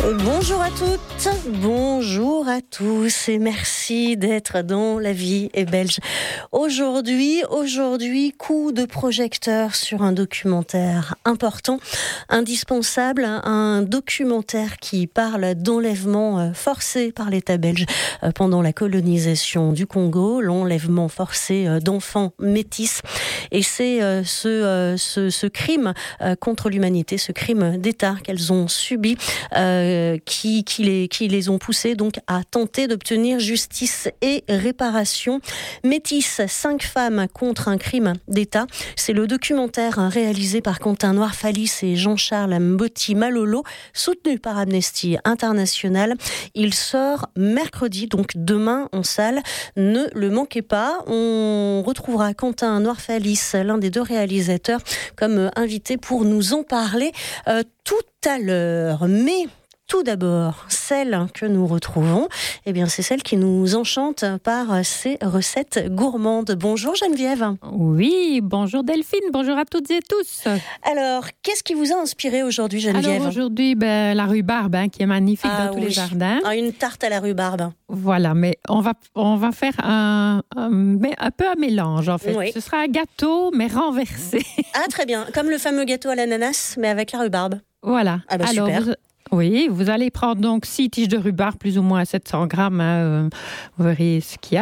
Bonjour à toutes, bonjour à tous et merci d'être dans La Vie est belge. Aujourd'hui, coup de projecteur sur un documentaire important, indispensable, un documentaire qui parle d'enlèvement forcé par l'État belge pendant la colonisation du Congo, l'enlèvement forcé d'enfants métis. Et c'est ce crime contre l'humanité, ce crime d'État qu'elles ont subi, qui les ont poussés donc à tenter d'obtenir justice et réparation. Métis, 5 femmes contre un crime d'État. C'est le documentaire réalisé par Quentin Noirfalis et Jean-Charles Mbotti Malolo, soutenu par Amnesty International. Il sort mercredi, donc demain en salle. Ne le manquez pas. On retrouvera Quentin Noirfalis, l'un des deux réalisateurs, comme invité pour nous en parler tout à l'heure. Mais tout d'abord, celle que nous retrouvons, c'est celle qui nous enchante par ses recettes gourmandes. Bonjour Geneviève. Oui, bonjour Delphine, bonjour à toutes et tous. Alors, qu'est-ce qui vous a inspiré aujourd'hui Geneviève ? Alors aujourd'hui, la rhubarbe qui est magnifique dans tous les jardins. Une tarte à la rhubarbe. Voilà, mais on va faire un peu un mélange en fait. Oui. Ce sera un gâteau mais renversé. Ah très bien, comme le fameux gâteau à l'ananas mais avec la rhubarbe. Voilà. Alors, super. Vous allez prendre donc 6 tiges de rhubarbe, plus ou moins 700 grammes, vous verrez ce qu'il y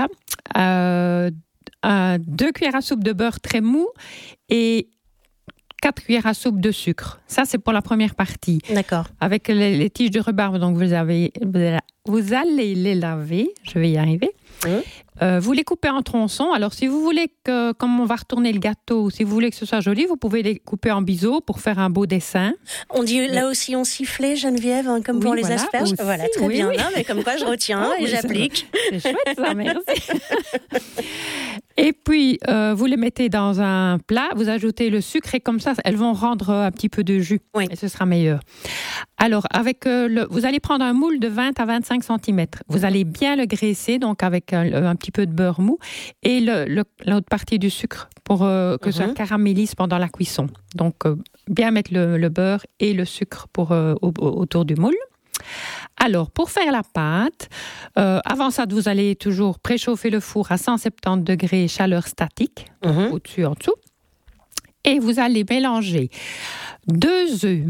a. 2 cuillères à soupe de beurre très mou et 4 cuillères à soupe de sucre. Ça, c'est pour la première partie. D'accord. Avec les tiges de rhubarbe, donc vous allez les laver. Je vais y arriver. Vous les coupez en tronçons. Alors, si vous voulez que, comme on va retourner le gâteau, si vous voulez que ce soit joli, vous pouvez les couper en biseaux pour faire un beau dessin. On dit là aussi en sifflet, Geneviève, comme pour les asperges. Aussi, voilà, très bien. Oui. Non, mais comme quoi, je retiens et j'applique. C'est chouette, ça, merci. Et puis, vous les mettez dans un plat, vous ajoutez le sucre et comme ça, elles vont rendre un petit peu de jus. Oui. Et ce sera meilleur. Alors, vous allez prendre un moule de 20 à 25 cm. Vous allez bien le graisser, donc avec un petit peu de beurre mou et l'autre partie du sucre pour que ça caramélise pendant la cuisson. Donc, bien mettre le beurre et le sucre autour du moule. Alors, pour faire la pâte, avant ça, vous allez toujours préchauffer le four à 170 degrés chaleur statique, au-dessus, en dessous. Et vous allez mélanger 2 œufs,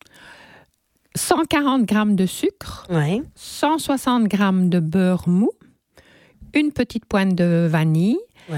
140 grammes de sucre, 160 grammes de beurre mou, une petite pointe de vanille,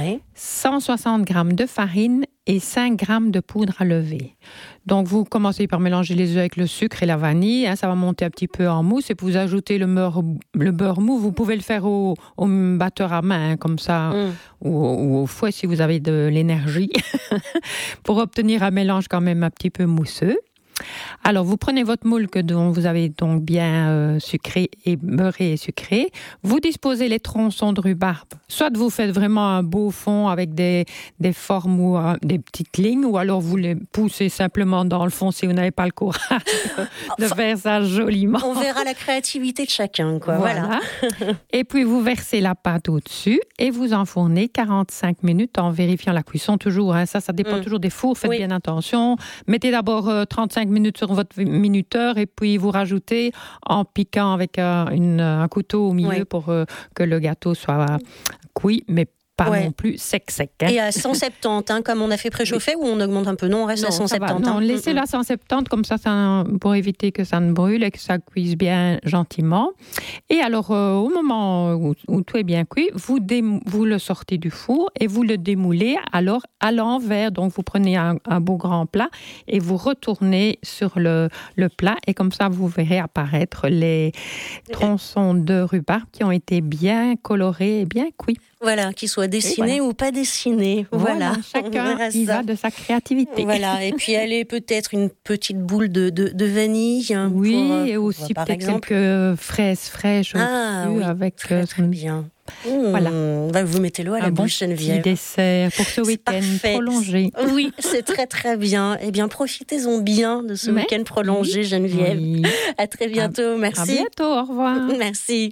160 grammes de farine et 5 grammes de poudre à lever. Donc, vous commencez par mélanger les œufs avec le sucre et la vanille. Ça va monter un petit peu en mousse. Et puis, vous ajoutez le beurre mou. Vous pouvez le faire au batteur à main, comme ça, ou au fouet si vous avez de l'énergie, pour obtenir un mélange quand même un petit peu mousseux. Alors, vous prenez votre moule dont vous avez donc bien sucré et beurré et sucré. Vous disposez les tronçons de rhubarbe. Soit vous faites vraiment un beau fond avec des formes ou des petites lignes, ou alors vous les poussez simplement dans le fond si vous n'avez pas le courage de faire ça joliment. On verra la créativité de chacun, quoi. Voilà. Et puis, vous versez la pâte au-dessus et vous enfournez 45 minutes en vérifiant la cuisson toujours. Ça dépend toujours des fours. Faites bien attention. Mettez d'abord 35 minutes sur votre minuteur et puis vous rajoutez en piquant avec un couteau au milieu pour que le gâteau soit cuit, mais pas non plus sec. Et à 170, comme on a fait préchauffer, ou on augmente un peu ? Non, on reste à 170. Non, laissez-le à 170, comme ça, pour éviter que ça ne brûle et que ça cuise bien gentiment. Et alors, au moment où tout est bien cuit, vous le sortez du four et vous le démoulez alors à l'envers. Donc, vous prenez un beau grand plat et vous retournez sur le plat. Et comme ça, vous verrez apparaître les tronçons de rhubarbe qui ont été bien colorés et bien cuits. Voilà, qu'ils soient dessinés ou pas dessinés. Voilà. Chacun y va de sa créativité. Voilà, et puis elle est peut-être une petite boule de vanille. Et aussi peut-être quelques fraises fraîches au-dessus avec très bien. Voilà. Vous mettez l'eau à la bouche, Geneviève. Un bon dessert pour ce week-end prolongé. Oui, c'est très très bien. Eh bien, profitez-en bien de ce week-end prolongé, Geneviève. Oui. À très bientôt, merci. À bientôt, au revoir. Merci.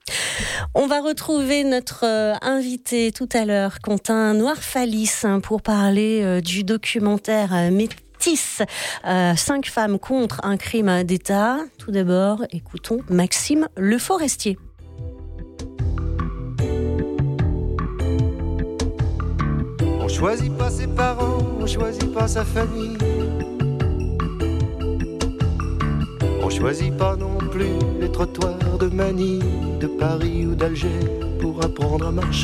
On va retrouver notre invité tout à l'heure, Quentin Noirfalis, pour parler du documentaire justice. 5 femmes contre un crime d'État. Tout d'abord, écoutons Maxime Le Forestier. On choisit pas ses parents, on choisit pas sa famille. On choisit pas non plus les trottoirs de Manille, de Paris ou d'Alger pour apprendre à marcher.